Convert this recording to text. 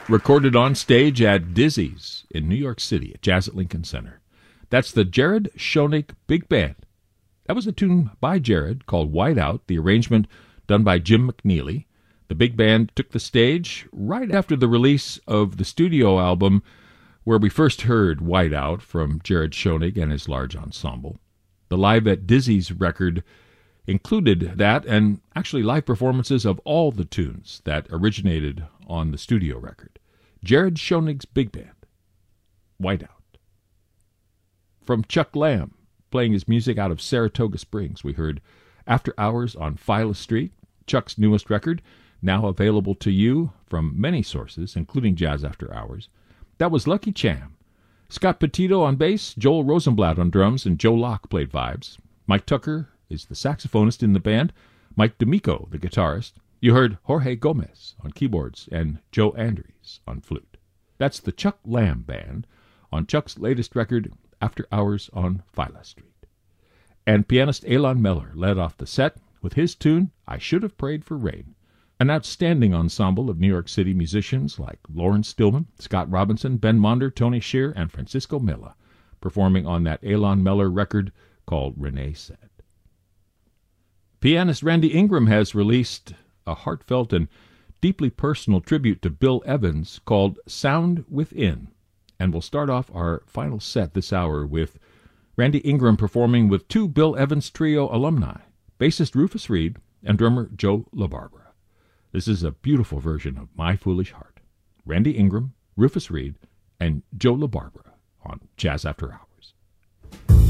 recorded on stage at Dizzy's in New York City at Jazz at Lincoln Center. That's the Jared Schoenig Big Band. That was a tune by Jared called Whiteout, the arrangement done by Jim McNeely. The big band took the stage right after the release of the studio album where we first heard Whiteout from Jared Schoenig and his large ensemble. The Live at Dizzy's record included that and actually live performances of all the tunes that originated on the studio record. Jared Schoenig's Big Band, Whiteout. From Chuck Lamb, playing his music out of Saratoga Springs, we heard After Hours on Phyla Street, Chuck's newest record, now available to you from many sources, including Jazz After Hours. That was Lucky Cham. Scott Petito on bass, Joel Rosenblatt on drums, and Joe Locke played vibes. Mike Tucker is the saxophonist in the band, Mike D'Amico, the guitarist. You heard Jorge Gomez on keyboards and Joe Andries on flute. That's the Chuck Lamb Band on Chuck's latest record, After Hours on Phyla Street. And pianist Elon Meller led off the set with his tune, I Should Have Prayed for Rain. An outstanding ensemble of New York City musicians like Lauren Stillman, Scott Robinson, Ben Monder, Tony Shear, and Francisco Milla, performing on that Elon Meller record called Renee Said. Pianist Randy Ingram has released a heartfelt and deeply personal tribute to Bill Evans called Sound Within, and we'll start off our final set this hour with Randy Ingram performing with two Bill Evans Trio alumni, bassist Rufus Reid and drummer Joe LaBarbera. This is a beautiful version of My Foolish Heart. Randy Ingram, Rufus Reid, and Joe LaBarbera on Jazz After Hours.